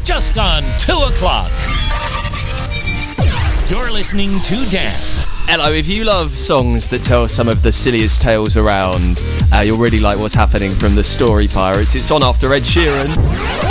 Just gone 2 o'clock. You're listening to Dan. Hello, if you love songs that tell some of the silliest tales around, you'll really like what's happening from the Story Pirates. It's on after Ed Sheeran.